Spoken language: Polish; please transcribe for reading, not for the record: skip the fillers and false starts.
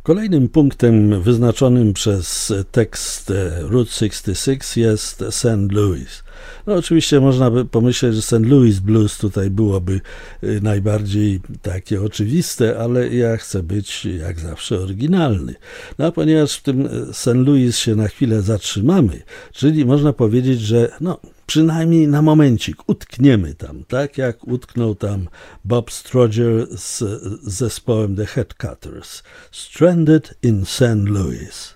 Kolejnym punktem wyznaczonym przez tekst Route 66 jest St. Louis. No oczywiście można by pomyśleć, że St. Louis Blues tutaj byłoby najbardziej takie oczywiste, ale ja chcę być jak zawsze oryginalny. No a ponieważ w tym St. Louis się na chwilę zatrzymamy, czyli można powiedzieć, że przynajmniej na momencik utkniemy tam, tak jak utknął tam Bob Strowger z zespołem The Headcutters. Stranded in St. Louis.